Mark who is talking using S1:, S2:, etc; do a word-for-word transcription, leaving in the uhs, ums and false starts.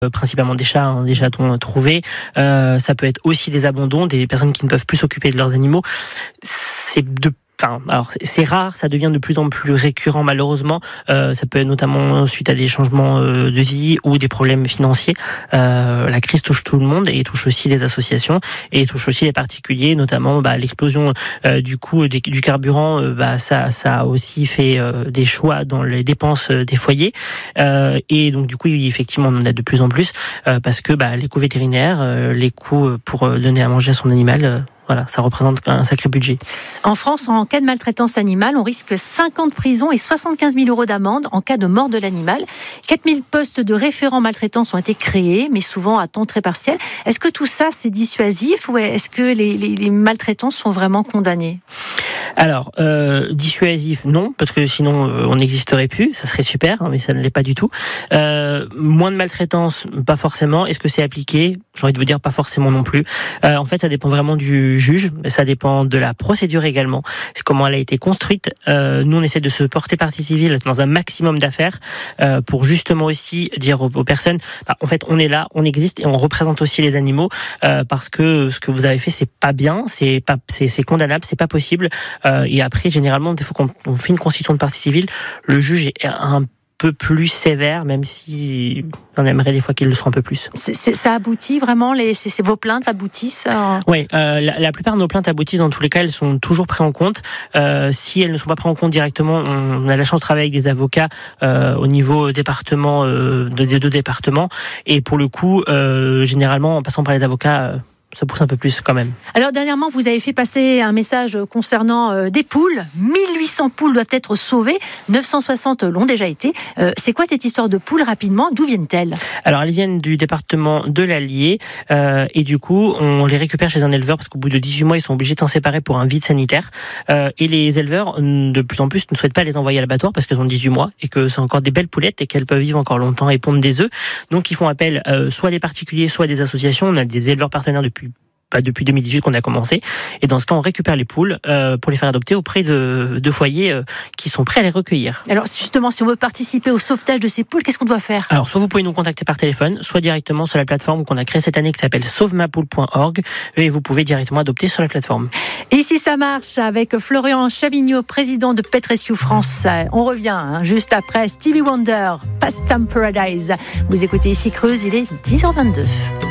S1: principalement des chats, hein, des chatons trouvés. Euh, ça peut être aussi des abandons, des personnes qui ne peuvent plus s'occuper de leurs animaux. C'est de Enfin, alors c'est rare, ça devient de plus en plus récurrent malheureusement. Euh, ça peut être notamment suite à des changements euh, de vie ou des problèmes financiers. Euh, la crise touche tout le monde et touche aussi les associations et touche aussi les particuliers, notamment bah, l'explosion euh, du coût des, du carburant. Euh, bah, ça, ça a aussi fait euh, des choix dans les dépenses des foyers. Euh, et donc du coup, effectivement, on en a de plus en plus euh, parce que bah, les coûts vétérinaires, euh, les coûts pour donner à manger à son animal. Euh, Voilà, ça représente un sacré budget.
S2: En France, en cas de maltraitance animale, on risque cinquante prisons et soixante-quinze mille euros d'amende en cas de mort de l'animal. quatre mille postes de référents maltraitance ont été créés, mais souvent à temps très partiel. Est-ce que tout ça, c'est dissuasif ou est-ce que les, les, les maltraitants sont vraiment condamnés ?
S1: Alors, euh, dissuasif, non, parce que sinon euh, on n'existerait plus, ça serait super, hein, mais ça ne l'est pas du tout. Euh, moins de maltraitance, pas forcément. Est-ce que c'est appliqué ? J'ai envie de vous dire pas forcément non plus. Euh, en fait, ça dépend vraiment du juge, ça dépend de la procédure également, c'est comment elle a été construite. Euh, nous, on essaie de se porter partie civile dans un maximum d'affaires euh, pour justement aussi dire aux, aux personnes, bah, en fait, on est là, on existe et on représente aussi les animaux euh, parce que ce que vous avez fait, c'est pas bien, c'est pas, c'est, c'est condamnable, c'est pas possible. Euh, et après, généralement, des fois qu'on on fait une constitution de partie civile, le juge est un peu plus sévère, même si on aimerait des fois qu'ils le soient un peu plus.
S2: C'est, c'est, ça aboutit vraiment, les, c'est, c'est vos plaintes aboutissent euh...
S1: Oui, euh, la, la plupart de nos plaintes aboutissent. Dans tous les cas, elles sont toujours prises en compte. Euh, si elles ne sont pas prises en compte directement, on a la chance de travailler avec des avocats euh, au niveau département, euh, des deux départements. Et pour le coup, euh, généralement, en passant par les avocats, euh, ça pousse un peu plus quand même.
S2: Alors dernièrement, vous avez fait passer un message concernant euh, des poules. mille huit cents poules doivent être sauvées. neuf cent soixante l'ont déjà été. Euh, c'est quoi cette histoire de poules rapidement ? D'où viennent-elles ? Alors
S1: elles viennent du département de l'Allier euh, et du coup, on les récupère chez un éleveur parce qu'au bout de dix-huit mois, ils sont obligés de s'en séparer pour un vide sanitaire. Euh, et les éleveurs, de plus en plus, ne souhaitent pas les envoyer à l'abattoir parce qu'elles ont dix-huit mois et que c'est encore des belles poulettes et qu'elles peuvent vivre encore longtemps et pondre des œufs. Donc ils font appel euh, soit des particuliers, soit des associations. On a des éleveurs partenaires depuis Pas depuis deux mille dix-huit qu'on a commencé. Et dans ce cas, on récupère les poules euh, pour les faire adopter auprès de, de foyers euh, qui sont prêts à les recueillir.
S2: Alors justement, si on veut participer au sauvetage de ces poules, qu'est-ce qu'on doit faire ?
S1: Alors, soit vous pouvez nous contacter par téléphone, soit directement sur la plateforme qu'on a créée cette année qui s'appelle sauve ma poule point org et vous pouvez directement adopter sur la plateforme.
S2: Et si ça marche, avec Florian Chavignot, président de Pet Rescue France, on revient hein, juste après Stevie Wonder, Pastime Paradise. Vous écoutez ici Creuse, il est dix heures vingt-deux.